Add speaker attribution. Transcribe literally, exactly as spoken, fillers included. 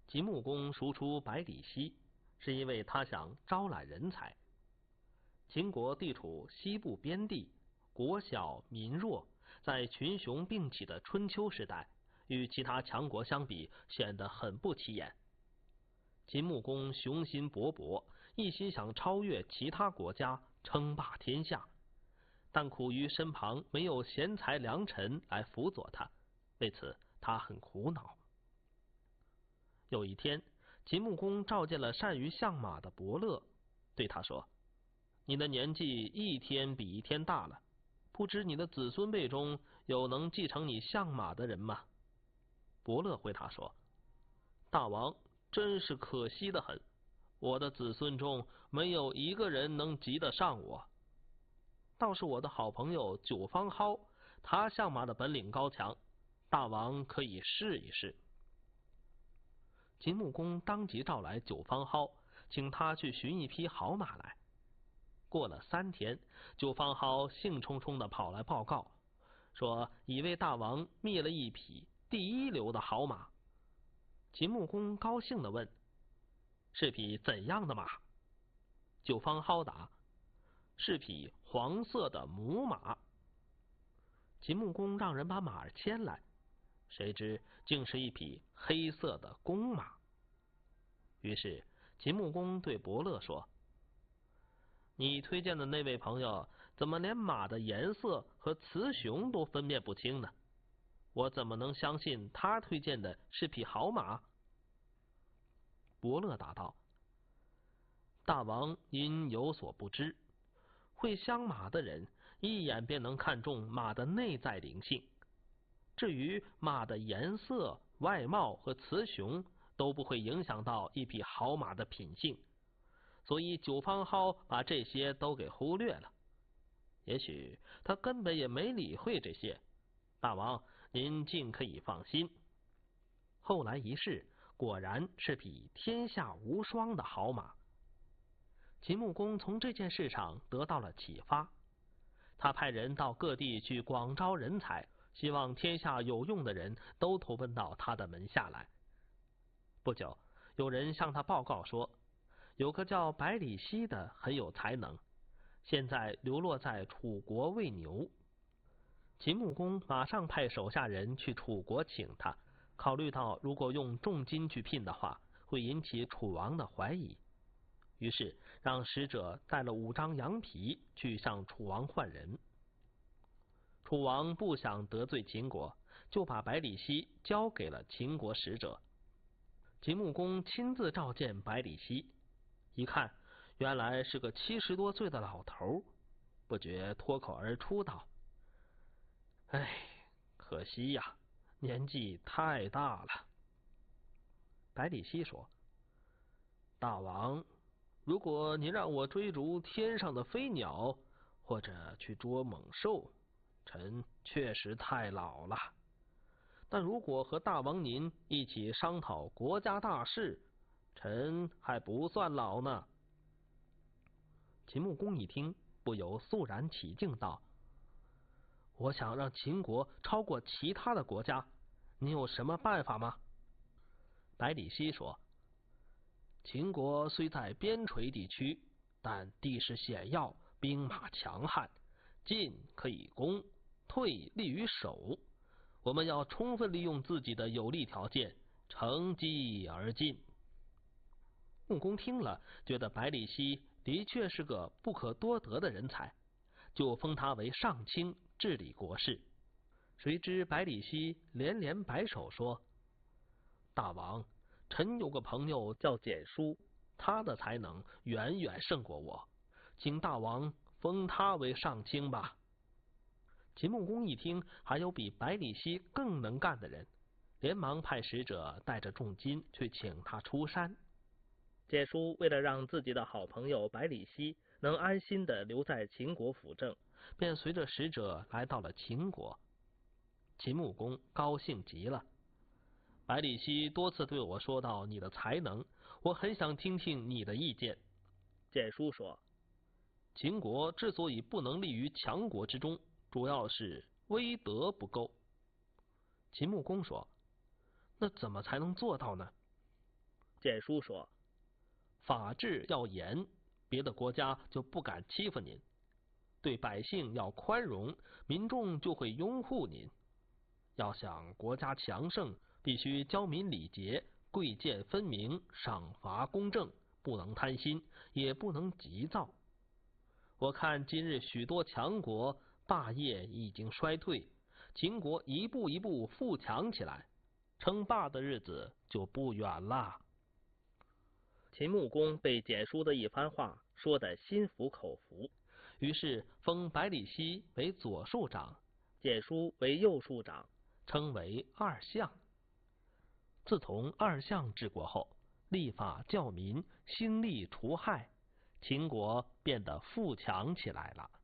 Speaker 1: 秦穆公赎出百里奚，是因为他想招揽人才。秦国地处西部边地，国小民弱，在群雄并起的春秋时代，与其他强国相比，显得很不起眼。秦穆公雄心勃勃，一心想超越其他国家，称霸天下，但苦于身旁没有贤才良臣来辅佐他，为此他很苦恼。有一天，秦穆公召见了善于相马的伯乐，对他说：“你的年纪一天比一天大了，不知你的子孙辈中有能继承你相马的人吗？”伯乐回答说：“大王真是可惜的很，我的子孙中没有一个人能及得上我。倒是我的好朋友九方蒿，他相马的本领高强，大王可以试一试。”秦穆公当即召来九方蒿，请他去寻一匹好马来。过了三天，九方蒿兴冲冲地跑来报告，说已为大王觅了一匹第一流的好马。秦穆公高兴地问：“是匹怎样的马？”九方蒿答：“是匹黄色的母马。”秦穆公让人把马牵来，谁知竟是一匹黑色的公马。于是秦穆公对伯乐说：“你推荐的那位朋友怎么连马的颜色和雌雄都分辨不清呢？我怎么能相信他推荐的是匹好马？”伯乐答道：“大王因有所不知，会相马的人一眼便能看中马的内在灵性，至于马的颜色、外貌和雌雄都不会影响到一匹好马的品性，所以九方蒿把这些都给忽略了。也许他根本也没理会这些，大王您尽可以放心。”后来一试，果然是匹天下无双的好马。秦穆公从这件事上得到了启发，他派人到各地去广招人才，希望天下有用的人都投奔到他的门下来。不久，有人向他报告说，有个叫百里奚的很有才能，现在流落在楚国喂牛。秦穆公马上派手下人去楚国请他，考虑到如果用重金去聘的话，会引起楚王的怀疑，于是让使者带了五张羊皮去向楚王换人。楚王不想得罪秦国，就把百里奚交给了秦国使者。秦穆公亲自召见百里奚，一看原来是个七十多岁的老头，不觉脱口而出道：“哎，可惜呀，年纪太大了。”百里奚说：“大王，如果你让我追逐天上的飞鸟，或者去捉猛兽，臣确实太老了。但如果和大王您一起商讨国家大事，臣还不算老呢。”秦穆公一听，不由肃然起敬道：“我想让秦国超过其他的国家，你有什么办法吗？”百里奚说：“秦国虽在边陲地区，但地势险要，兵马强悍，进可以攻，退利于守。我们要充分利用自己的有利条件，乘机而进。”穆公听了，觉得百里奚的确是个不可多得的人才，就封他为上卿，治理国事。谁知百里奚连连摆手说：“大王，臣有个朋友叫简叔，他的才能远远胜过我，请大王封他为上卿吧。”秦穆公一听还有比百里奚更能干的人，连忙派使者带着重金去请他出山。简叔为了让自己的好朋友百里奚能安心的留在秦国辅政，便随着使者来到了秦国。秦穆公高兴极了，百里奚多次对我说到你的才能，我很想听听你的意见。简叔说：“秦国之所以不能立于强国之中，主要是威德不够。”秦穆公说：“那怎么才能做到呢？” 简书说：“法治要严，别的国家就不敢欺负您；对百姓要宽容，民众就会拥护您。要想国家强盛，必须教民礼节，贵贱分明，赏罚公正，不能贪心，也不能急躁。我看今日许多强国霸业已经衰退，秦国一步一步富强起来，称霸的日子就不远了。”秦穆公被简书的一番话说得心服口服，于是封百里奚为左庶长，简书为右庶长，称为二相。自从二相治国后，立法教民，兴利除害，秦国变得富强起来了。